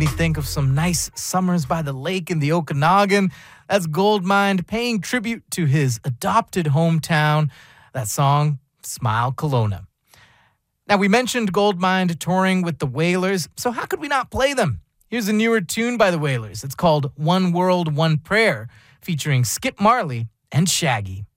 me think of some nice summers by the lake in the Okanagan. That's Goldmind paying tribute to his adopted hometown. That song, Smile Kelowna. Now, we mentioned Goldmind touring with the Wailers, so how could we not play them? Here's a newer tune by the Wailers. It's called One World, One Prayer, featuring Skip Marley and Shaggy.